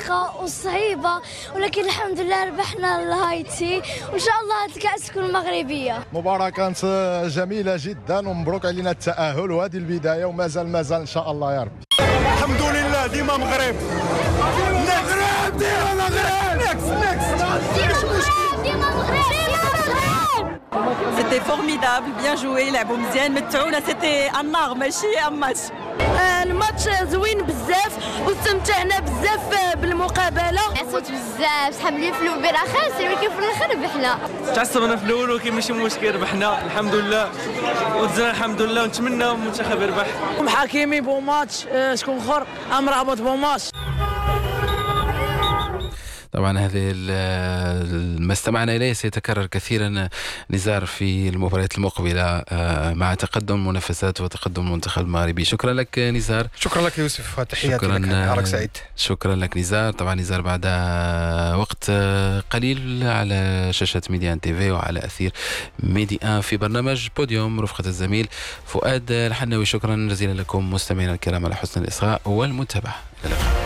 عميقة وصعيبة، ولكن الحمد لله ربحنا الهايتي، وإن شاء الله هذه الكأس تكون مغربية. مباراة كانت جميلة جدا ومبروك علينا التأهل، وهذه البداية ومازال إن شاء الله يا رب. الحمد لله ديما مغرب ديما مغرب ديما مغرب. C'était formidable, bien joué, لعبوا مزيان متعونا، سيتي النار ماشي ماتش. الماتش زوين بزاف واستمتعنا بزاف بالمقابله. عصوت بزاف، شحال من فلوس بلا خاسر، ولكن في الاخر ربحنا. تعصبنا في الاول ولكن ماشي مشكل، ربحنا الحمد لله ودزنا الحمد لله، ونتمنى المنتخب يربح. حكيمي بو ماتش، شكون اخر امرابط بو ماتش. طبعا هذه ما استمعنا إليه سيتكرر كثيرا نزار في المباريات المقبلة مع تقدم منافسات وتقدم المنتخب المغربي. شكرا لك نزار. شكرا لك يوسف، تحياتي لك، نهارك سعيد. شكرا لك نزار. طبعا نزار بعد وقت قليل على شاشة ميديان تيفي وعلى أثير ميديان في برنامج بوديوم رفقة الزميل فؤاد الحناوي. شكرا جزيلا لكم مستمعينا الكرام على حسن الإصغاء والمتابعة.